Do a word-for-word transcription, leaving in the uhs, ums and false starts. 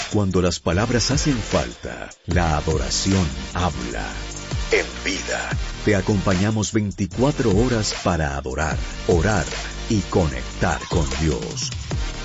Cuando las palabras hacen falta, la adoración habla. En vida, te acompañamos veinticuatro horas para adorar, orar y conectar con Dios.